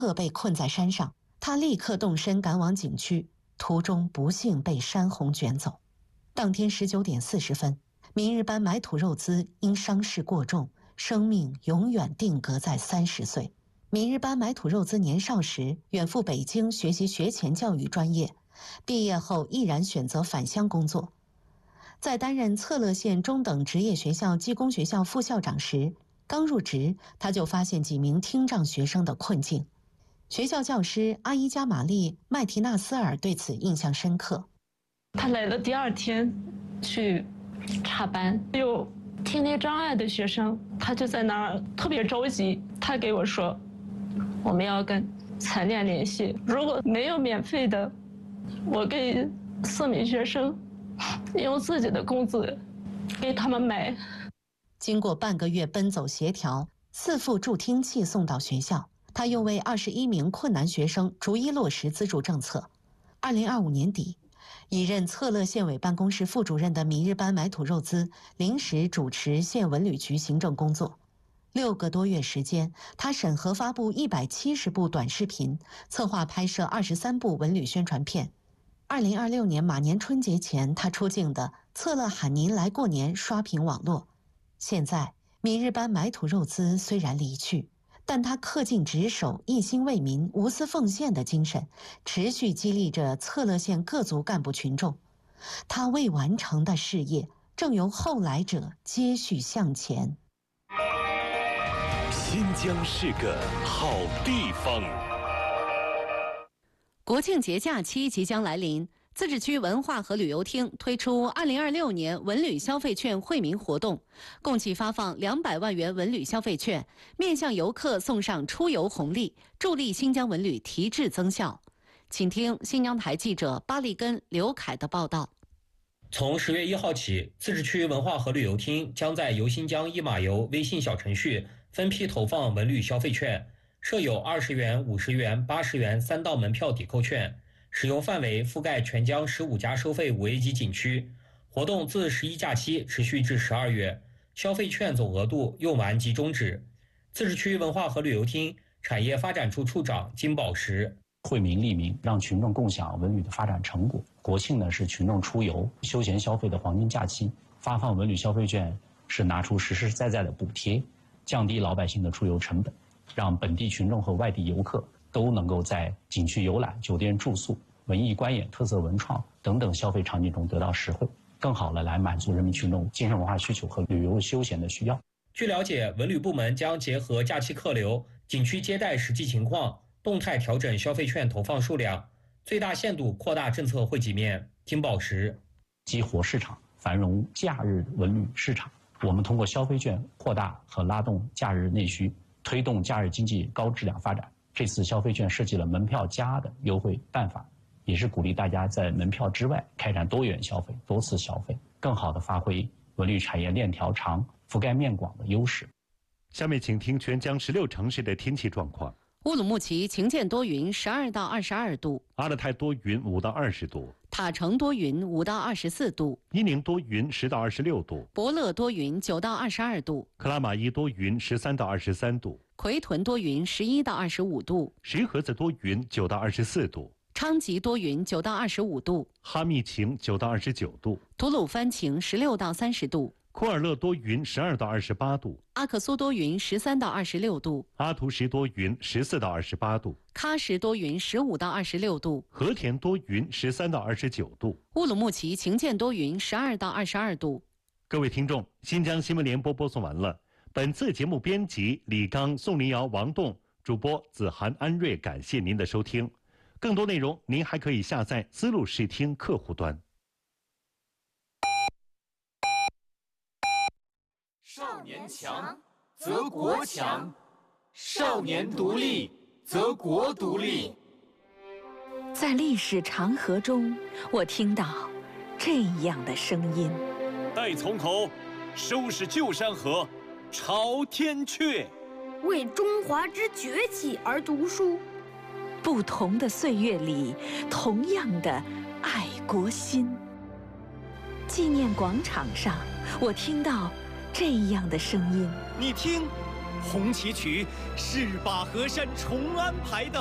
被困在山上，他立刻动身赶往景区，途中不幸被山洪卷走。当天19点40分，明日班买土肉孜因伤势过重，生命永远定格在30岁。明日班买土肉孜年少时远赴北京学习学前教育专业，毕业后毅然选择返乡工作。在担任策勒县中等职业学校技工学校副校长时，刚入职他就发现几名听障学生的困境。学校教师阿伊加玛丽·麦提纳斯尔对此印象深刻。 他来的第2天去插班，有听力障碍的学生，他就在那儿特别着急。他给我说，我们要跟残联联系，如果没有免费的，我给4名学生用自己的工资给他们买。 经过半个月奔走协调，4副助听器送到学校，他又为21名困难学生逐一落实资助政策。2025年底，已任策勒县委办公室副主任的明日班买土肉孜临时主持县文旅局行政工作。6个多月时间，他审核发布170部短视频，策划拍摄23部文旅宣传片。2026年马年春节前，他出镜的《策勒喊您来过年》刷屏网络。现在，明日班买土肉孜虽然离去，但他恪尽职守、一心为民、无私奉献的精神，持续激励着策勒县各族干部群众。他未完成的事业，正由后来者接续向前。 新疆是个好地方。 国庆节假期即将来临，自治区文化和旅游厅推出2026年文旅消费券惠民活动，共计发放200万元文旅消费券，面向游客送上出游红利，助力新疆文旅提质增效。请听新疆台记者巴利根、刘凯的报道。 从10月1号起，自治区文化和旅游厅将在游新疆一码游微信小程序分批投放文旅消费券，设有20元、50元、80元3道门票抵扣券，使用范围覆盖全疆15家收费5A 级景区。活动自11假期持续至12月，消费券总额度用完即终止。自治区文化和旅游厅产业发展处处长金宝石： 惠民利民，让群众共享文旅的发展成果。国庆呢是群众出游、休闲消费的黄金假期，发放文旅消费券是拿出实实在在的补贴，降低老百姓的出游成本，让本地群众和外地游客都能够在景区游览、酒店住宿、文艺观演、特色文创等等消费场景中得到实惠，更好的来满足人民群众精神文化需求和旅游休闲的需要。 据了解，文旅部门将结合假期客流、景区接待实际情况，动态调整消费券投放数量，最大限度扩大政策惠及面。金宝石： 激活市场，繁荣假日文旅市场。我们通过消费券扩大和拉动假日内需，推动假日经济高质量发展。这次消费券设计了门票加的优惠办法，也是鼓励大家在门票之外开展多元消费、多次消费，更好地发挥文旅产业链条长、覆盖面广的优势。 下面请听全疆16城市的天气状况。 乌鲁木齐晴间多云，12到22度； 阿勒泰多云，5到20度； 塔城多云，5到24度； 伊宁多云，10到26度； 博乐多云，9到22度； 克拉玛依多云，13到23度； 奎屯多云，11到25度； 石河子多云，9到24度； 昌吉多云，9到25度； 哈密晴，9到29度； 吐鲁番晴，16到30度； 库尔勒多云，12到28度； 阿克苏多云，13到26度； 阿图什多云，14到28度； 喀什多云，15到26度； 和田多云，13到29度； 乌鲁木齐晴间多云，12到22度。 各位听众，新疆新闻联播播送完了。本次节目编辑李刚、宋林瑶、王栋，主播子涵、安瑞，感谢您的收听。更多内容您还可以下载丝路视听客户端。 少年强则国强，少年独立则国独立。 在历史长河中，我听到这样的声音： 待从头，收拾旧山河，朝天阙。 为中华之崛起而读书。 不同的岁月里，同样的爱国心。纪念广场上，我听到这样的声音： 你听， 红旗曲是把河山重安排的